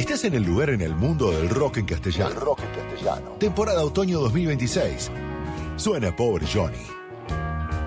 Estás en el lugar en el mundo del rock en castellano. Temporada otoño 2026. Suena Pobre Johnny.